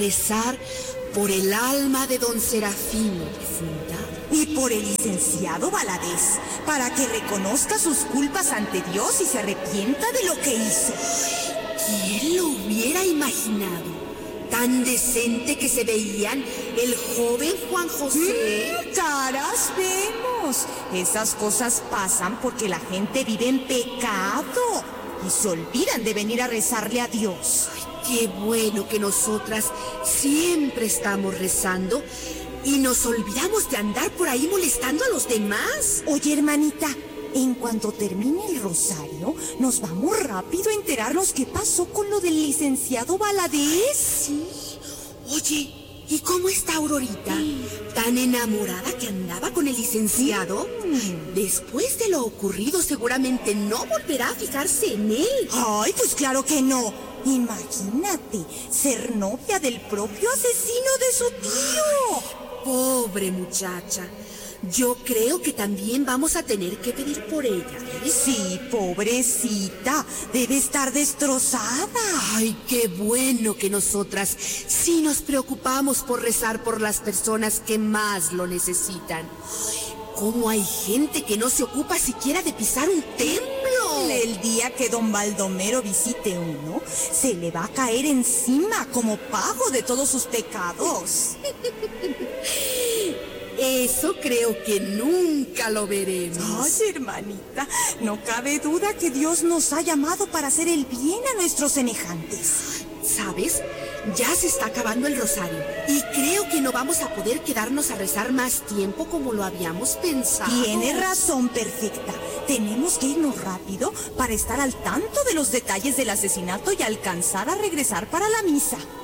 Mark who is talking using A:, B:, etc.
A: rezar por el alma de don Serafino difunta.
B: Y por el licenciado Valadez, para que reconozca sus culpas ante Dios y se arrepienta de lo que hizo.
A: ¿Quién lo hubiera imaginado? Tan decente que se veían el joven Juan José.
B: Caras vemos. Esas cosas pasan porque la gente vive en pecado y se olvidan de venir a rezarle a Dios.
A: Qué bueno que nosotras siempre estamos rezando y nos olvidamos de andar por ahí molestando a los demás.
B: Oye, hermanita, en cuanto termine el rosario, nos vamos rápido a enterarnos qué pasó con lo del licenciado Valadez.
A: Sí. Oye, ¿y cómo está Aurorita? ¿Tan enamorada que andaba con el licenciado? Después de lo ocurrido, seguramente no volverá a fijarse en él.
B: Ay, pues claro que no. Imagínate, ser novia del propio asesino de su tío.
A: Pobre muchacha. Yo creo que también vamos a tener que pedir por ella, ¿eh?
B: Sí, pobrecita. Debe estar destrozada.
A: Ay, qué bueno que nosotras sí nos preocupamos por rezar por las personas que más lo necesitan. ¿Cómo hay gente que no se ocupa siquiera de pisar un templo?
B: El día que don Baldomero visite uno, se le va a caer encima como pago de todos sus pecados.
A: Eso creo que nunca lo veremos.
B: Ay, hermanita, no cabe duda que Dios nos ha llamado para hacer el bien a nuestros semejantes.
A: ¿Sabes? Ya se está acabando el rosario y creo que no vamos a poder quedarnos a rezar más tiempo como lo habíamos pensado.
B: Tienes razón, perfecta. Tenemos que irnos rápido para estar al tanto de los detalles del asesinato y alcanzar a regresar para la misa.